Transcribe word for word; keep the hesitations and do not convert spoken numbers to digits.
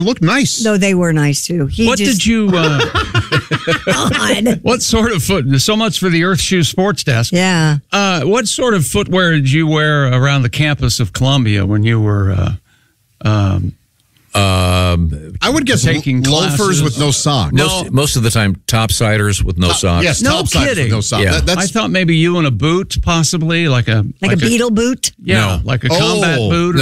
looked nice. No, they were nice too. He what just, did you? Uh, God. what sort of foot? So much for the Earth Shoe Sports Desk. Yeah. Uh, what sort of footwear did you wear around the campus of Columbia when you were? Uh, um, Um, I would guess taking loafers classes. with no socks. most, most of the time, topsiders with no Top- socks. Yes, No topsiders kidding. with no socks. Yeah. That- that's, I thought maybe you in a boot, possibly like a Like, a beetle boot? Yeah, No. like a Oh, combat boot.